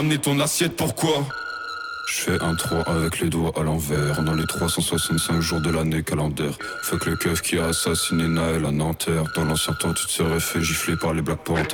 Amener ton assiette, pourquoi? Je fais un 3 avec les doigts à l'envers. Dans les 365 jours de l'année calendaire. Fuck le keuf qui a assassiné Naël à Nanterre. Dans l'ancien temps, tu te serais fait gifler par les Black Panthers.